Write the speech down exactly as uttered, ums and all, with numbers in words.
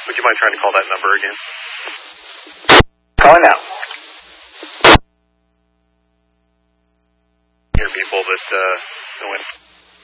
Would you mind trying to call that number again? Calling now. Hear people that uh, know in.